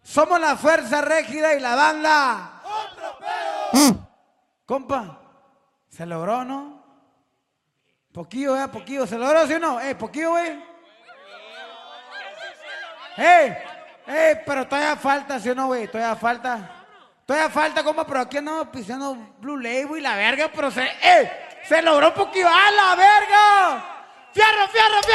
Somos la fuerza rígida y la banda. ¡Otro pedo! Compa, se logró, ¿no? Poquillo, poquillo. ¿Se logró, sí o no? Poquillo, güey. Pero todavía falta, ¿sí o no, güey? Todavía falta. Todavía falta, compa, pero aquí andamos pisando Blue Label y la verga, pero se logró poquillo. ¡A la verga! ¡Fierro, fierro, fierro!